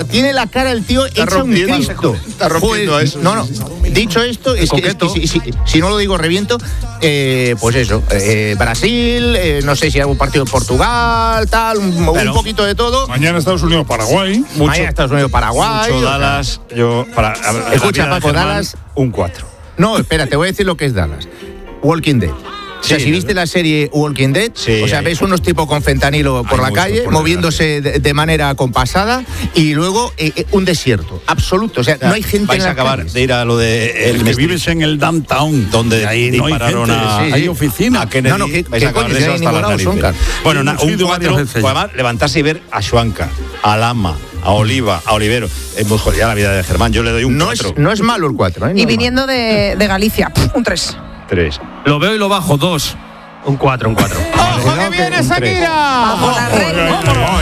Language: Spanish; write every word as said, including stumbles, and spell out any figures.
tiene la cara el tío está hecha un Cristo. Está rompiendo Joder, eso. No, no. Dicho esto, es que, es que si, si, si no lo digo reviento, eh, pues eso, eh, Brasil, eh, no sé si algún partido de Portugal, tal, un, un poquito de todo. Mañana Estados Unidos, Paraguay. Mucho, mañana Estados Unidos, Paraguay. Mucho Dallas, yo para a, a escucha, Paco, Germán, Dallas. Un cuatro. No, espera, te voy a decir lo que es Dallas. Walking Dead. O sea, Sí, si viste la serie Walking Dead, sí, o sea, ves unos tipos con fentanilo por la calle, por moviéndose de, de manera compasada, y luego eh, eh, un desierto absoluto. O sea, o sea, no hay gente vais en a las acabar calles. de ir a lo de el que vives en el downtown, donde ahí no hay dispararon gente, a, sí, sí. Hay oficina. a Kennedy. No, no, ¿qué- vais qué a acabar coño? de Si eso no hay hasta ningún las lado, narices. Soncar. Bueno, na- Hemos un ido varias cuatro, veces pues ya. además levantarse y ver a Schwanka, a Lama, a Oliva, a Olivero. Es muy jodida la vida de Germán. Yo le doy un No cuatro. es, no es malo el cuatro, ¿eh? No Y es viniendo de, de Galicia, pf, un tres. Tres. Lo veo y lo bajo, dos. Un cuatro, un cuatro. malo. ¡Ojo que viene Shakira! Bajo la red.